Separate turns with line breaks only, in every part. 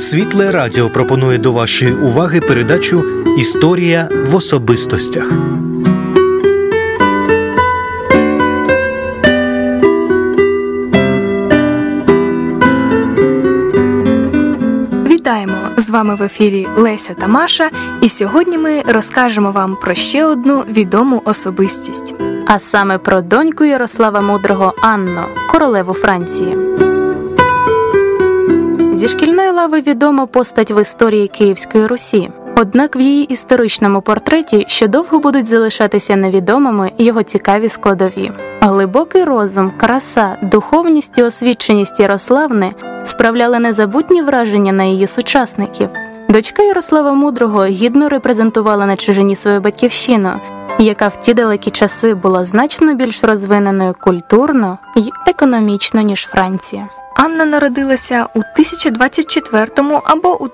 Світле Радіо пропонує до вашої уваги передачу «Історія в особистостях».
Вітаємо! З вами в ефірі Леся та Маша, і сьогодні ми розкажемо вам про ще одну відому особистість.
А саме про доньку Ярослава Мудрого Анну, королеву Франції. Зі шкільної лави відома постать в історії Київської Русі. Однак в її історичному портреті ще довго будуть залишатися невідомими його цікаві складові. Глибокий розум, краса, духовність і освіченість Ярославни справляли незабутні враження на її сучасників. Дочка Ярослава Мудрого гідно репрезентувала на чужині свою батьківщину, яка в ті далекі часи була значно більш розвиненою культурно і економічно, ніж Франція.
Анна народилася у 1024 або у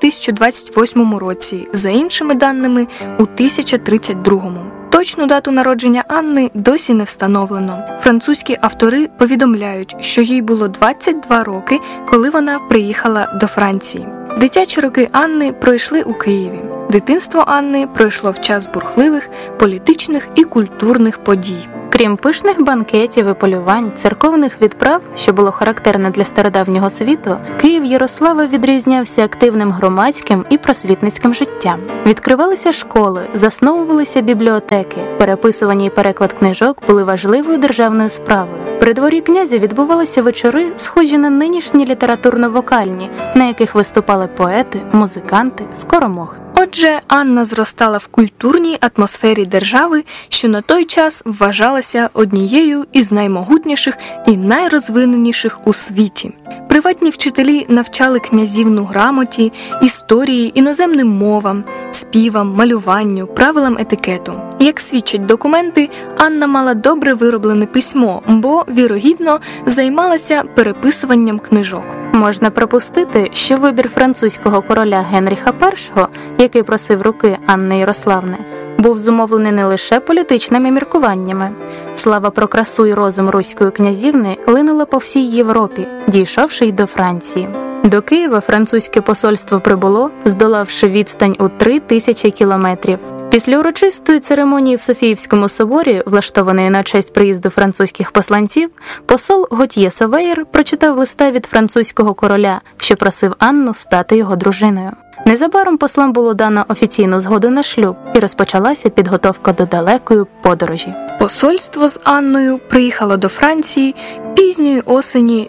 1028 році, за іншими даними – у 1032. Точну дату народження Анни досі не встановлено. Французькі автори повідомляють, що їй було 22 роки, коли вона приїхала до Франції. Дитячі роки Анни пройшли у Києві. Дитинство Анни пройшло в час бурхливих політичних і культурних подій.
Крім пишних банкетів і полювань, церковних відправ, що було характерне для стародавнього світу, Київ Ярослава відрізнявся активним громадським і просвітницьким життям. Відкривалися школи, засновувалися бібліотеки, переписування і переклад книжок були важливою державною справою. При дворі князя відбувалися вечори, схожі на нинішні літературно-вокальні, на яких виступали поети, музиканти, скоромохи.
Отже, Анна зростала в культурній атмосфері держави, що на той час вважалася однією із наймогутніших і найрозвиненіших у світі. Приватні вчителі навчали князівну грамоті, історії, іноземним мовам, співам, малюванню, правилам етикету. Як свідчать документи, Анна мала добре вироблене письмо, бо, вірогідно, займалася переписуванням книжок.
Можна припустити, що вибір французького короля Генріха І, який просив руки Анни Ярославни, був зумовлений не лише політичними міркуваннями. Слава про красу і розум руської князівни линула по всій Європі, дійшовши й до Франції. До Києва французьке посольство прибуло, здолавши відстань у 3000 кілометрів. Після урочистої церемонії в Софіївському соборі, влаштованої на честь приїзду французьких посланців, посол Готьє Совеєр прочитав листа від французького короля, що просив Анну стати його дружиною. Незабаром послам було дано офіційну згоду на шлюб, і розпочалася підготовка до далекої подорожі.
Посольство з Анною приїхало до Франції пізньої осені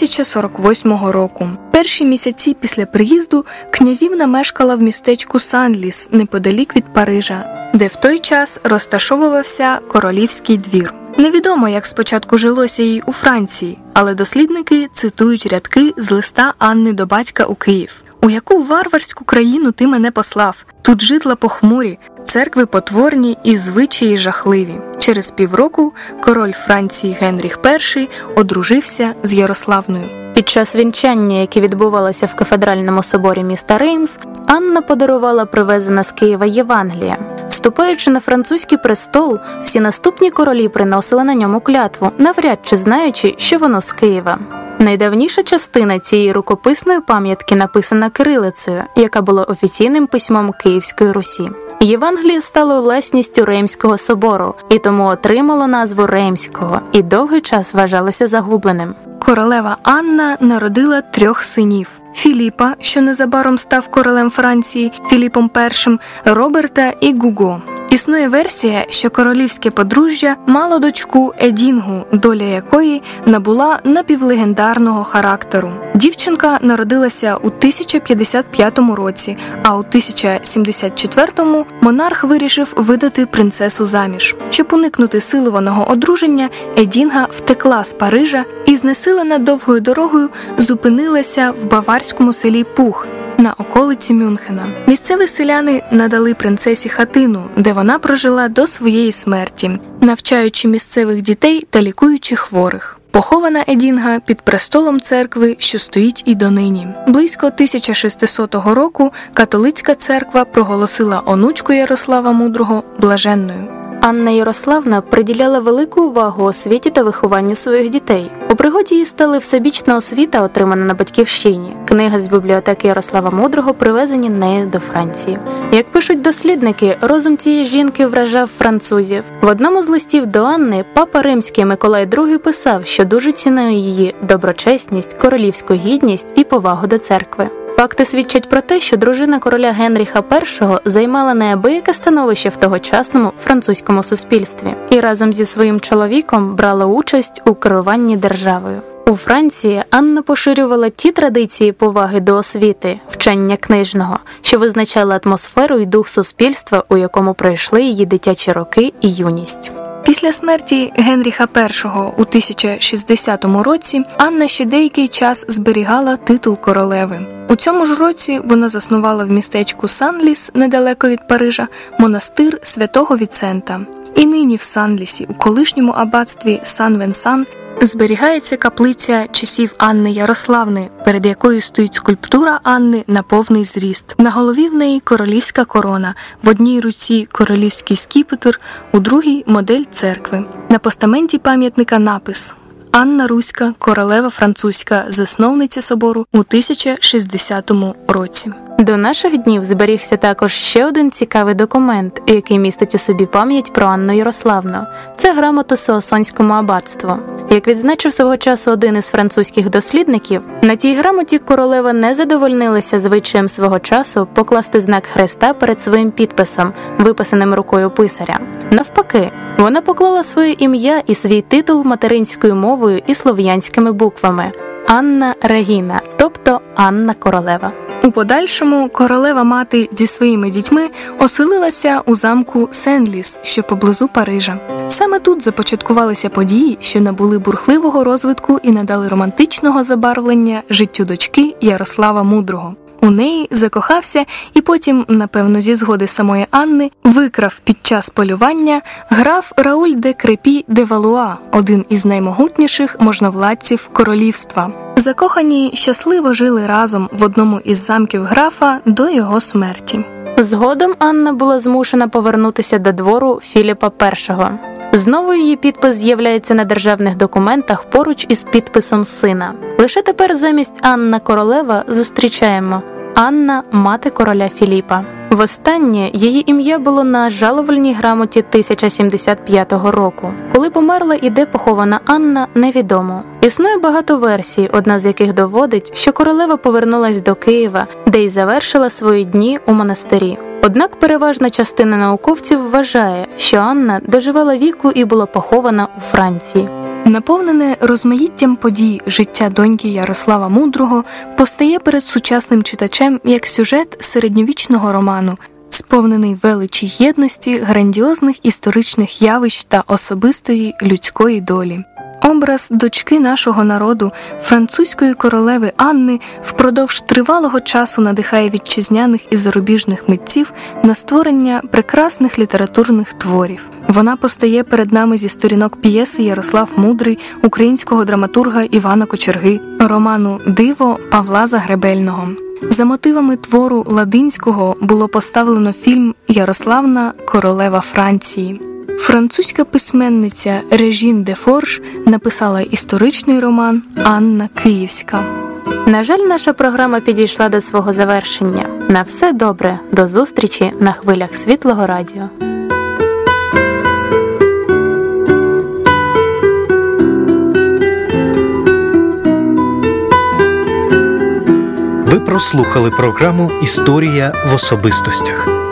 1048 року. Перші місяці після приїзду князівна мешкала в містечку Санліс, неподалік від Парижа, де в той час розташовувався королівський двір. Невідомо, як спочатку жилося їй у Франції, але дослідники цитують рядки з листа Анни до батька у Київ. «У яку варварську країну ти мене послав? Тут житла похмурі, церкви потворні і звичаї жахливі». Через півроку король Франції Генріх І одружився з Ярославною.
Під час вінчання, яке відбувалося в кафедральному соборі міста Реймс, Анна подарувала привезена з Києва Євангелія. Вступаючи на французький престол, всі наступні королі приносили на ньому клятву, навряд чи знаючи, що воно з Києва. Найдавніша частина цієї рукописної пам'ятки написана кирилицею, яка була офіційним письмом Київської Русі. Євангеліє стало власністю Реймського собору, і тому отримало назву Реймського, і довгий час вважалося загубленим.
Королева Анна народила 3 синів – Філіпа, що незабаром став королем Франції, Філіпом І, Роберта і Гуго. Існує версія, що королівське подружжя мало дочку Едінгу, доля якої набула напівлегендарного характеру. Дівчинка народилася у 1055 році, а у 1074 монарх вирішив видати принцесу заміж. Щоб уникнути силуваного одруження, Едінга втекла з Парижа і, знесилена довгою дорогою, зупинилася в баварському селі Пух на околиці Мюнхена. Місцеві селяни надали принцесі хатину, де вона прожила до своєї смерті, навчаючи місцевих дітей та лікуючи хворих. Похована Едінга під престолом церкви, що стоїть і донині. Близько 1600 року католицька церква проголосила онучку Ярослава Мудрого блаженною.
Анна Ярославна приділяла велику увагу освіті та вихованню своїх дітей. У пригоді їй стали всебічна освіта, отримана на батьківщині. Книги з бібліотеки Ярослава Мудрого привезені нею до Франції. Як пишуть дослідники, розум цієї жінки вражав французів. В одному з листів до Анни папа Римський Миколай II писав, що дуже цінує її доброчесність, королівську гідність і повагу до церкви. Факти свідчать про те, що дружина короля Генріха І займала неабияке становище в тогочасному французькому суспільстві і разом зі своїм чоловіком брала участь у керуванні державою. У Франції Анна поширювала ті традиції поваги до освіти, вчення книжного, що визначали атмосферу і дух суспільства, у якому пройшли її дитячі роки і юність.
Після смерті Генріха І у 1060 році Анна ще деякий час зберігала титул королеви. У цьому ж році вона заснувала в містечку Санліс, недалеко від Парижа, монастир святого Віцента. І нині в Санлісі, у колишньому аббатстві Сан-Венсан, зберігається каплиця часів Анни Ярославни, перед якою стоїть скульптура Анни на повний зріст. На голові в неї королівська корона, в одній руці королівський скіпетр, у другій – модель церкви. На постаменті пам'ятника напис «Анна Руська, королева французька, засновниця собору у 1060 році».
До наших днів зберігся також ще один цікавий документ, який містить у собі пам'ять про Анну Ярославну. Це грамота Соассонському аббатству. Як відзначив свого часу один із французьких дослідників, на тій грамоті королева не задовольнилася звичаєм свого часу покласти знак хреста перед своїм підписом, виписаним рукою писаря. Навпаки, вона поклала своє ім'я і свій титул материнською мовою і слов'янськими буквами «Анна Регіна», тобто «Анна Королева».
У подальшому королева-мати зі своїми дітьми оселилася у замку Сен-Ліс, що поблизу Парижа. Саме тут започаткувалися події, що набули бурхливого розвитку і надали романтичного забарвлення життю дочки Ярослава Мудрого. У неї закохався і потім, напевно, зі згоди самої Анни, викрав під час полювання граф Рауль де Крепі де Валуа, один із наймогутніших можновладців королівства. Закохані щасливо жили разом в одному із замків графа до його смерті.
Згодом Анна була змушена повернутися до двору Філіпа І. Знову її підпис з'являється на державних документах поруч із підписом сина. Лише тепер замість Анна Королева зустрічаємо Анна – мати короля Філіпа. Востаннє її ім'я було на жалувальній грамоті 1075 року. Коли померла і де похована Анна, невідомо. Існує багато версій, одна з яких доводить, що королева повернулась до Києва, де й завершила свої дні у монастирі. Однак переважна частина науковців вважає, що Анна доживала віку і була похована у Франції.
Наповнене розмаїттям подій життя доньки Ярослава Мудрого постає перед сучасним читачем як сюжет середньовічного роману, сповнений величі єдності, грандіозних історичних явищ та особистої людської долі. Образ дочки нашого народу, французької королеви Анни, впродовж тривалого часу надихає вітчизняних і зарубіжних митців на створення прекрасних літературних творів. Вона постає перед нами зі сторінок п'єси «Ярослав Мудрий» українського драматурга Івана Кочерги, роману «Диво» Павла Загребельного. За мотивами твору Ладинського було поставлено фільм «Ярославна, королева Франції». Французька письменниця Режін де Форж написала історичний роман «Анна Київська».
На жаль, наша програма підійшла до свого завершення. На все добре. До зустрічі на хвилях Світлого радіо.
Ви прослухали програму «Історія в особистостях».